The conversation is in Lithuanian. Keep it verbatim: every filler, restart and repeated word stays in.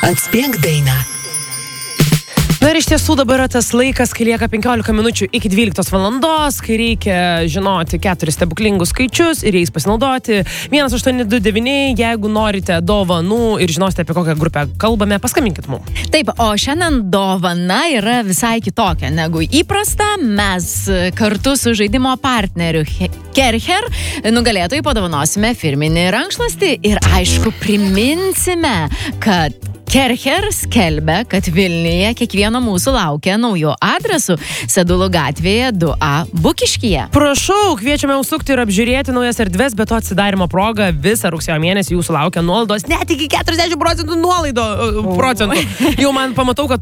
Atspėk dainą. Na ir iš tiesų dabar yra tas laikas, kai lieka penkiolika minučių iki dvyliktos valandos, kai reikia žinoti keturis stebuklingus skaičius ir jais pasinaudoti. vienas aštuoni du devyni, jeigu norite dovanų ir žinosite, apie kokią grupę kalbame, paskambinkit mums. Taip, o šiandien dovana yra visai kitokia negu įprasta. Mes kartu su žaidimo partneriu Kercher nugalėtojai padovanosime firminį rankšluostį ir aišku priminsime, kad Kercher skelbia, kad Vilniuje kiekvieno mūsų laukia naujų adresų Sedulų gatvėje du A Bukiškyje. Prašau, kviečiame užsukti ir apžiūrėti naujas erdves, bet to atsidarimo proga visą rugsėjo mėnesį jūsų laukia nuolaidos, net iki keturiasdešimt procentų nuolaido procentų. Jau man pamatau, kad